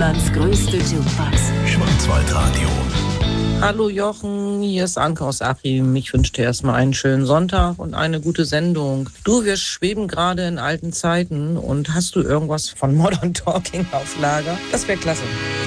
Deutschlands größte Jukebox. Schwarzwaldradio. Hallo Jochen, hier ist Anke aus Achim. Ich wünsche dir erstmal einen schönen Sonntag und eine gute Sendung. Du, wir schweben gerade in alten Zeiten und hast du irgendwas von Modern Talking auf Lager? Das wäre klasse.